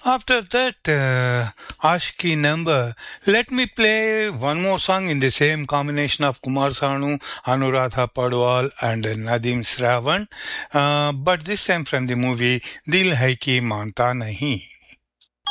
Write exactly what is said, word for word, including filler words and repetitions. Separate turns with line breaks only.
After that, uh, Ashki number, let me play one more song in the same combination of Kumar Sanu, Anuradha Padwal, and Nadeem Sravan, uh, but this time from the movie Dil Hai Ki Manta Nahi.